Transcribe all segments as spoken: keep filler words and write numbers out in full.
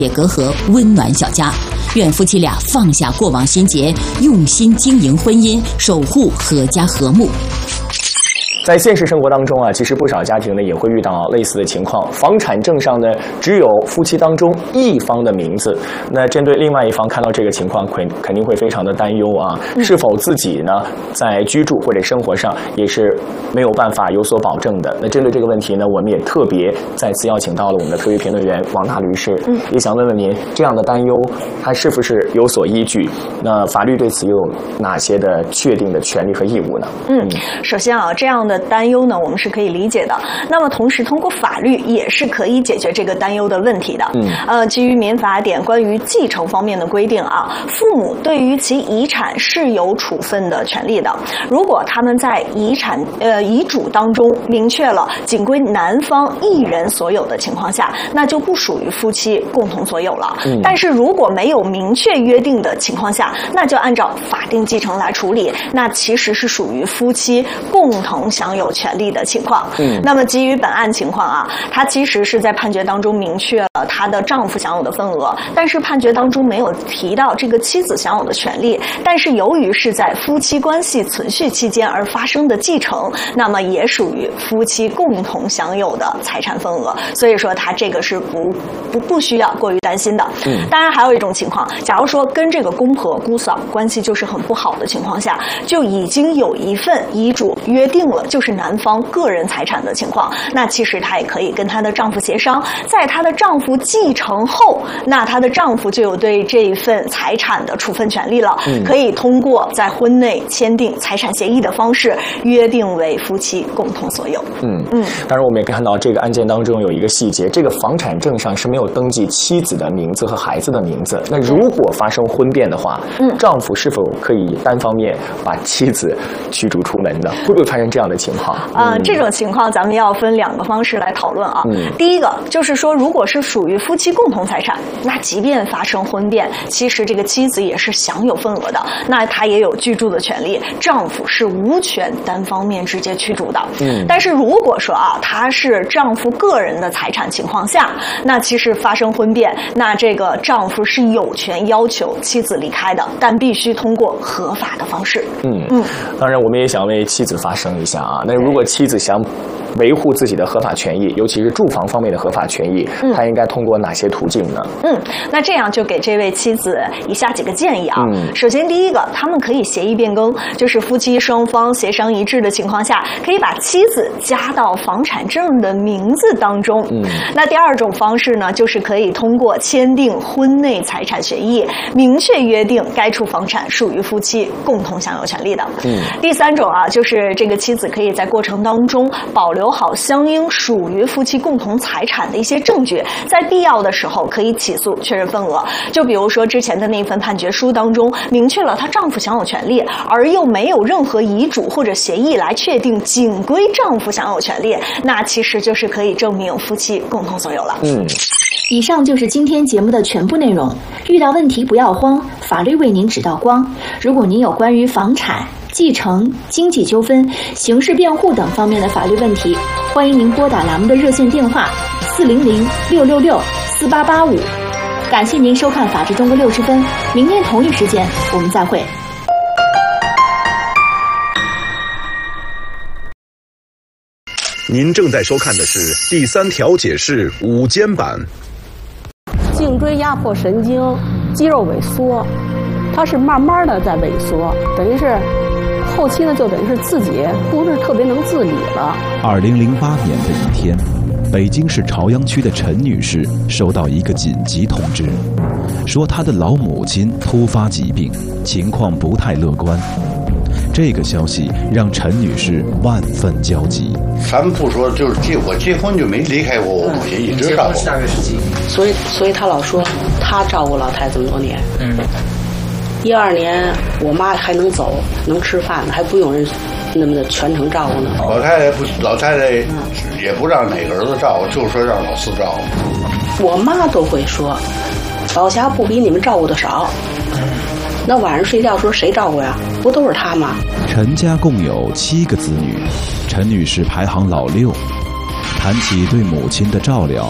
解隔阂，温暖小家。愿夫妻俩放下过往心结，用心经营婚姻，守护阖家和睦。 在现实生活当中啊，其实不少家庭呢也会遇到类似的情况，房产证上呢只有夫妻当中一方的名字。那针对另外一方看到这个情况，肯肯定会非常的担忧啊，是否自己呢在居住或者生活上也是没有办法有所保证的。那针对这个问题呢，我们也特别再次邀请到了我们的特约评论员王大律师，嗯，也想问问您，这样的担忧它是不是有所依据？那法律对此又有哪些的确定的权利和义务呢？ 嗯，首先啊，这样的担忧呢，我们是可以理解的。那么同时，通过法律也是可以解决这个担忧的问题的。嗯，呃，基于民法典关于继承方面的规定啊，父母对于其遗产是有处分的权利的。如果他们在遗产呃遗嘱当中明确了仅归男方一人所有的情况下，那就不属于夫妻共同所有了。嗯，但是如果没有明确约定的情况下，那就按照法定继承来处理，那其实是属于夫妻共同享有权利的情况。嗯，那么基于本案情况啊，他其实是在判决当中明确了他的丈夫享有的份额，但是判决当中没有提到这个妻子享有的权利。但是由于是在夫妻关系存续期间而发生的继承，那么也属于夫妻共同享有的财产份额，所以说他这个是不不不需要过于担心的。嗯，当然还有一种情况，假如说跟这个公婆姑嫂关系就是很不好的情况下，就已经有一份遗嘱约定了就是男方个人财产的情况，那其实她也可以跟她的丈夫协商，在她的丈夫继承后，那她的丈夫就有对这一份财产的处分权利了，嗯，可以通过在婚内签订财产协议的方式约定为夫妻共同所有。 嗯嗯，当然我们也看到这个案件当中有一个细节，这个房产证上是没有登记妻子的名字和孩子的名字。那如果发生婚变的话，嗯，丈夫是否可以单方面把妻子驱逐出门呢？会不会发生这样的情况？ 呃，这种情况咱们要分两个方式来讨论啊。嗯，第一个就是说，如果是属于夫妻共同财产，那即便发生婚变，其实这个妻子也是享有份额的，那她也有居住的权利，丈夫是无权单方面直接驱逐的。嗯，但是如果说啊，他是丈夫个人的财产情况下，那其实发生婚变，那这个丈夫是有权要求妻子离开的，但必须通过合法的方式。 嗯嗯，当然我们也想为妻子发声一下啊。那如果妻子想维护自己的合法权益，尤其是住房方面的合法权益，嗯，他应该通过哪些途径呢？ 嗯，那这样就给这位妻子以下几个建议啊。嗯，首先第一个，他们可以协议变更，就是夫妻双方协商一致的情况下，可以把妻子加到房产证的名字当中。嗯，那第二种方式呢，就是可以通过签订婚内财产协议，明确约定该处房产属于夫妻共同享有权利的。嗯，第三种啊，就是这个妻子可以在过程当中保留留好相应属于夫妻共同财产的一些证据，在必要的时候可以起诉确认份额。就比如说之前的那份判决书当中明确了她丈夫享有权利，而又没有任何遗嘱或者协议来确定仅归丈夫享有权利，那其实就是可以证明夫妻共同所有了。 嗯，以上就是今天节目的全部内容。遇到问题不要慌，法律为您指道光。如果您有关于房产、继承、经济纠纷、刑事辩护等方面的法律问题，欢迎您拨打栏目的热线电话四零零六六六四八八五。感谢您收看《法治中国六十分》，明天同一时间我们再会。 您正在收看的是第三条解释午间版。 颈椎压迫神经肌肉萎缩，它是慢慢的在萎缩，等于是后期呢就等于是自己不是特别能自理了。 二零零八年的一天，北京市朝阳区的陈女士收到一个紧急通知，说她的老母亲突发疾病，情况不太乐观。这个消息让陈女士万分焦急。 咱们不说，就是结我结婚就没离开过我母亲，一直照顾。 大约十几， 所以所以他老说他照顾老太太这么多年。嗯，一二年我妈还能走，能吃饭呢，还不用人那么的全程照顾呢。 老太太不，老太太也不让哪个儿子照顾，就是说让老四照顾。 我妈都会说，老霞不比你们照顾的少。那晚上睡觉时候谁照顾呀？不都是他吗？ 陈家共有七个子女，陈女士排行老六。谈起对母亲的照料，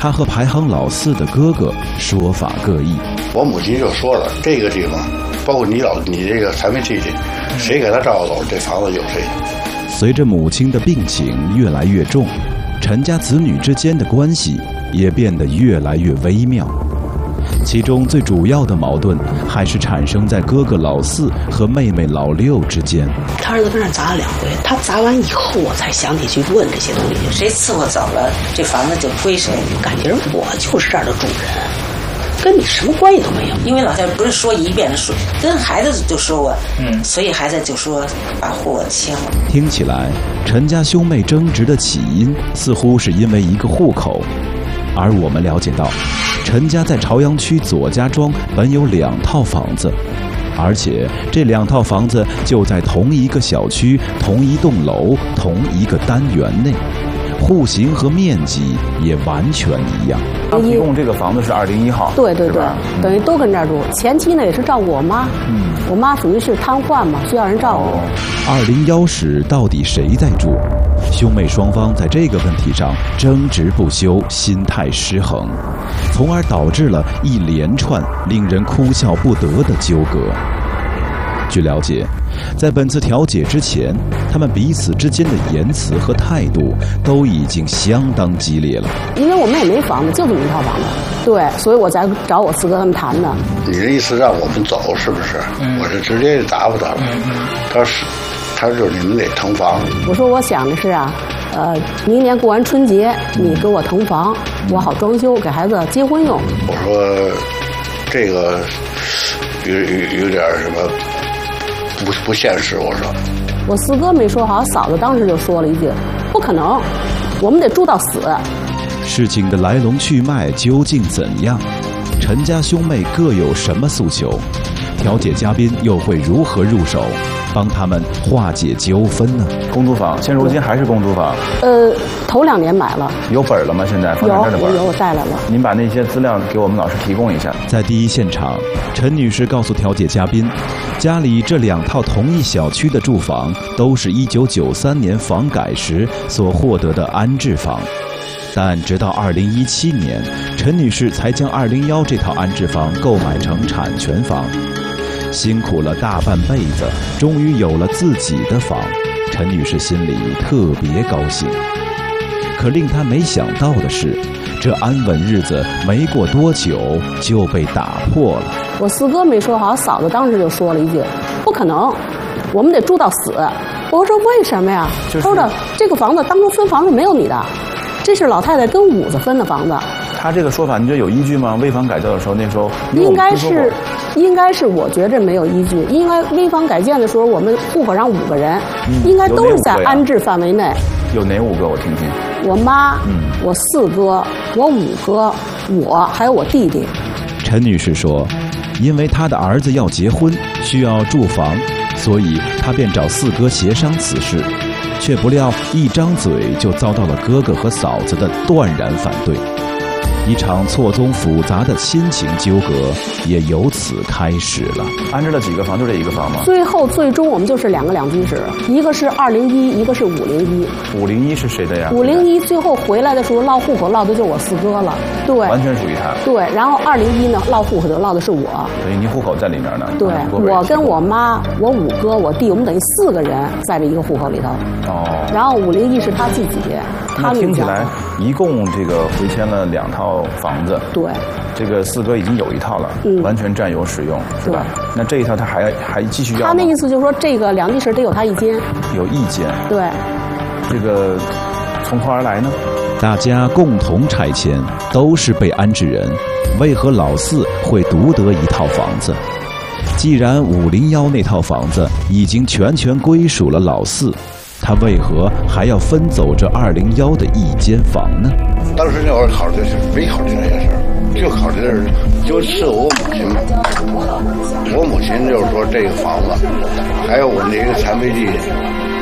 他和排行老四的哥哥说法各异。 我母亲就说了，这个地方，包括你老你这个残废弟弟，谁给他照顾走，这房子有谁。 随着母亲的病情越来越重，陈家子女之间的关系也变得越来越微妙。其中最主要的矛盾还是产生在哥哥老四和妹妹老六之间。 他儿子跟那砸了两回，他砸完以后我才想起去问这些东西，谁伺候走了，这房子就归谁。感觉我就是这儿的主人，跟你什么关系都没有。因为老太太不是说一遍说，跟孩子就说过，嗯，所以孩子就说把户我签了。 听起来，陈家兄妹争执的起因似乎是因为一个户口，而我们了解到，陈家在朝阳区左家庄本有两套房子，而且这两套房子就在同一个小区、同一栋楼、同一个单元内，户型和面积也完全一样。 他提供这个房子是二零一号， 对对对，等于都跟这儿住。前期呢也是照顾我妈，嗯，我妈属于是瘫痪嘛，需要人照顾。 二零幺室到底谁在住？兄妹双方在这个问题上争执不休，心态失衡，从而导致了一连串令人哭笑不得的纠葛。据了解，在本次调解之前，他们彼此之间的言辞和态度都已经相当激烈了。 因为我们也没房子，就这么一套房子，对，所以我才找我四哥他们谈的。 你的意思让我们走是不是？嗯、我是直接就答复他了。嗯嗯、他是，他说你们得腾房。 我说我想的是啊，呃，明年过完春节你给我腾房，我好装修给孩子结婚用。 我说这个有有有点什么。不不现实，我说。 我四哥没说好，嫂子当时就说了一句：“不可能，我们得住到死。” 事情的来龙去脉究竟怎样？陈家兄妹各有什么诉求？调解嘉宾又会如何入手，帮他们化解纠纷呢？ 公租房，现如今还是公租房。 呃，头两年买了。有本了吗？现在房产证的本？ 有有，我带来了。 您把那些资料给我们老师提供一下。 在第一现场，陈女士告诉调解嘉宾，家里这两套同一小区的住房都是一九九三年房改时所获得的安置房。但直到二零一七年，陈女士才将二零幺这套安置房购买成产权房。辛苦了大半辈子，终于有了自己的房，陈女士心里特别高兴。可令她没想到的是，这安稳日子没过多久就被打破了。 我四哥没说好，嫂子当时就说了一句：“不可能，我们得住到死。”我说：“为什么呀？”他说的这个房子当初分房是没有你的，这是老太太跟五子分的房子。 他这个说法，你觉得有依据吗？危房改造的时候，那时候应该是，应该是，我觉着没有依据。应该危房改建的时候，我们户口上五个人，嗯、应该都是在安置范围内。 有哪五个？我听听。 我妈，嗯、我四哥，我五哥，我还有我弟弟。 陈女士说，因为她的儿子要结婚，需要住房，所以她便找四哥协商此事，却不料一张嘴就遭到了哥哥和嫂子的断然反对。一场错综复杂的亲情纠葛也由此开始了。 安置了几个房？就这一个房吗？ 最后最终我们就是两个两居室，一个是二零一，一个是五零一。 五零一是谁的呀？ 五零一最后回来的时候落户口落的就是我四哥了，对， 完全属于他。 对，然后二零一呢落户口就落的是我。 所以您户口在里面呢？ 对，我跟我妈、我五哥、我弟，我们等于四个人在这一个户口里头。哦。然后五零一是他自己。 那听起来一共这个回迁了两套房子， 对， 这个四哥已经有一套了，嗯，完全占有使用，是吧？那这一套他还还继续要吗？ 他那意思就是说，这个两居室得有他一间， 有一间， 对。 这个从何而来呢？ 大家共同拆迁，都是被安置人，为何老四会独得一套房子？既然五零幺那套房子已经全权归属了老四，他为何还要分走这二零幺的一间房呢？ 当时那会儿考虑的是没考虑这些事儿，就考虑的是就是我母亲，我母亲就是说这个房子，还有我那个残废弟弟，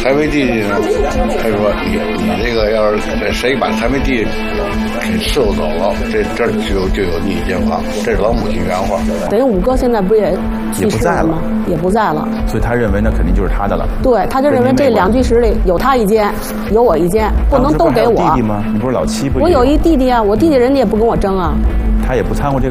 残废弟弟呢，他说你你这个要是谁把残废弟给伺候走了，这这就有就有逆奸房，这是老母亲原话。 等于五哥现在不也去世了吗？也不在了。 所以他认为那肯定就是他的了。 对，他就认为这两具尸里有他一间，有我一间，不能都给我。 弟弟吗？你不是老七不？ 我有一弟弟啊，我弟弟人家也不跟我争啊。 他也不掺和这个